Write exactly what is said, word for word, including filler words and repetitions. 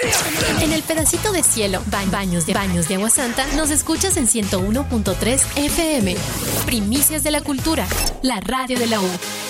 En el pedacito de cielo, ba- baños de baños de Agua Santa, nos escuchas en ciento uno punto tres F M. Primicias de la cultura, la radio de la U.